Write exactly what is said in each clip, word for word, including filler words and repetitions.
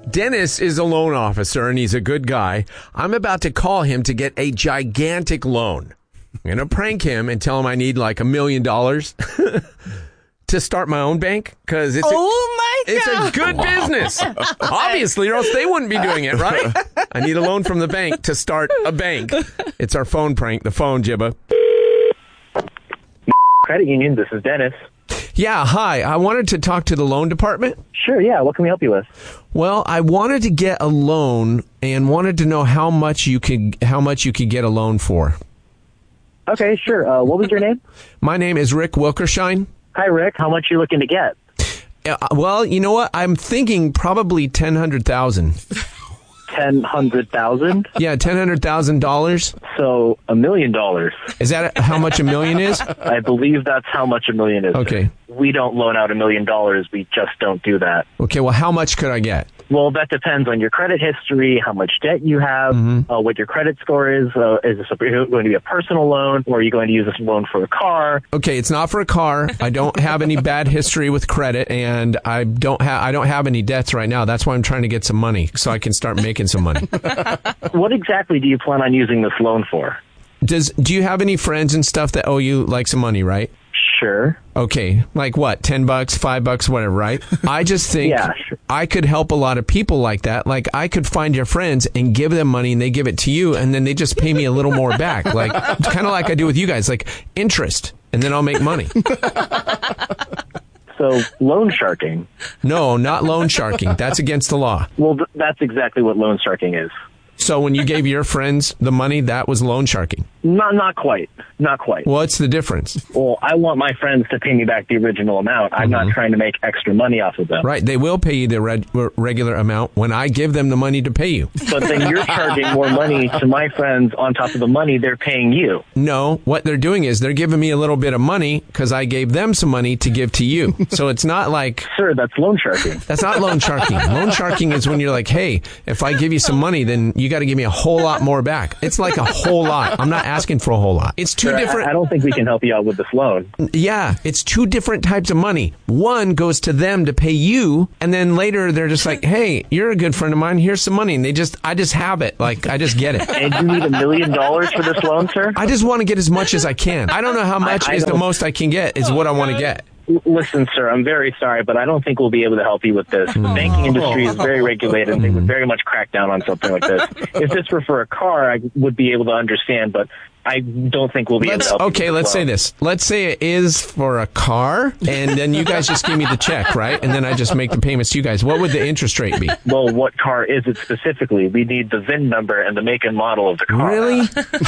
Dennis is a loan officer, and he's a good guy. I'm about to call him to get a gigantic loan. I'm going to prank him and tell him I need like a million dollars to start my own bank because it's, oh my it's God. a good business. Obviously, or else they wouldn't be doing it, right? I need a loan from the bank to start a bank. It's our phone prank, the phone, Jibba. Credit Union, this is Dennis. Yeah, hi. I wanted to talk to the loan department. Sure, yeah. What can we help you with? Well, I wanted to get a loan and wanted to know how much you could how much you could get a loan for. Okay, sure. Uh, what was your name? My name is Rick Wilkershine. Hi, Rick. How much you looking to get? Uh, well, you know what? I'm thinking probably ten hundred thousand. Ten hundred thousand. Yeah, ten hundred thousand dollars. So a million dollars. Is that how much a million is? I believe that's how much a million is. Okay. We don't loan out a million dollars. We just don't do that. Okay. Well, how much could I get? Well, that depends on your credit history, how much debt you have, Mm-hmm. uh, what your credit score is. Uh, is this a, going to be a personal loan, or are you going to use this loan for a car? Okay, it's not for a car. I don't have any bad history with credit, and I don't have I don't have any debts right now. That's why I'm trying to get some money so I can start making some money. What exactly do you plan on using this loan for? Does do you have any friends and stuff that owe you like some money, right? Sure. Okay, like what, ten bucks, five bucks, whatever, right? I just think Yeah, sure. I could help a lot of people like that. Like, I could find your friends and give them money, and they give it to you, and then they just pay me a little more back. Like, kind of like I do with you guys, like interest, and then I'll make money. So, loan sharking. No, not loan sharking. That's against the law. Well, th- that's exactly what loan sharking is. So when you gave your friends the money, that was loan sharking. Not, not quite. Not quite. What's the difference? Well, I want my friends to pay me back the original amount. I'm Mm-hmm. not trying to make extra money off of them. Right. They will pay you the reg- regular amount when I give them the money to pay you. But then you're charging more money to my friends on top of the money they're paying you. No, what they're doing is they're giving me a little bit of money because I gave them some money to give to you. So it's not like... Sir, that's loan sharking. That's not loan sharking. Loan sharking is when you're like, hey, if I give you some money, then you got to give me a whole lot more back. It's like a whole lot. I'm not asking for a whole lot. It's two Sir, different... I, I don't think we can help you out with this loan. Yeah, it's two different types of money. One goes to them to pay you, and then later they're just like, hey, you're a good friend of mine. Here's some money. And they just, I just have it. Like, I just get it. And you need a million dollars for this loan, sir? I just want to get as much as I can. I don't know how much I- I is the don't- most I can get is what I want to get. L- Listen, sir, I'm very sorry, but I don't think we'll be able to help you with this. The banking industry is very regulated, and they would very much crack down on something like this. If this were for a car, I would be able to understand, but I don't think we'll be Let's, able to help okay, you with let's say loan. this. Let's say it is for a car, and then you guys just give me the check, right? And then I just make the payments to you guys. What would the interest rate be? Well, what car is it specifically? We need the V I N number and the make and model of the car. Really?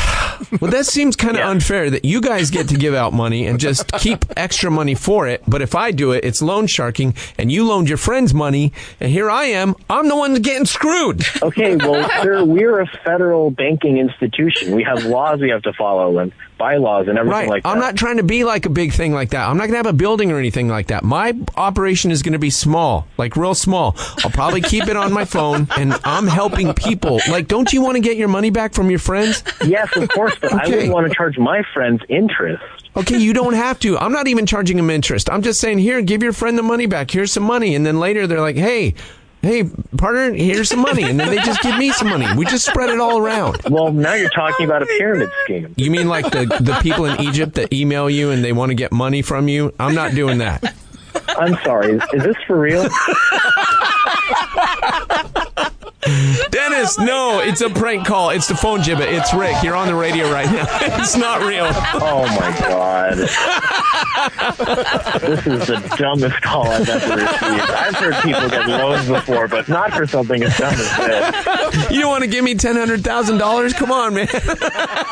Well, that seems kind of Yeah. unfair that you guys get to give out money and just keep extra money for it. But if I do it, it's loan sharking, and you loaned your friends money, and here I am. I'm the one getting screwed. Okay, well, sir, we're a federal banking institution. We have laws we have to follow and bylaws and everything Right. like that. I'm not trying to be like a big thing like that. I'm not going to have a building or anything like that. My operation is going to be small, like real small. I'll probably keep it on my phone, and I'm helping people. Like, don't you want to get your money back from your friends? Yes, of course, but I Okay. wouldn't want to charge my friends interest. Okay, you don't have to. I'm not even charging them interest. I'm just saying, here, give your friend the money back. Here's some money. And then later they're like, hey, hey, partner, here's some money. And then they just give me some money. We just spread it all around. Well, now you're talking about a pyramid scheme. You mean like the, the people in Egypt that email you and they want to get money from you? I'm not doing that. I'm sorry. Is, is this for real? Dennis, no, it's a prank call. It's the phone Jibba. It's Rick. You're on the radio right now. It's not real. Oh, my God. This is the dumbest call I've ever received. I've heard people get loans before, but not for something as dumb as this. You don't want to give me ten hundred thousand dollars? Come on, man.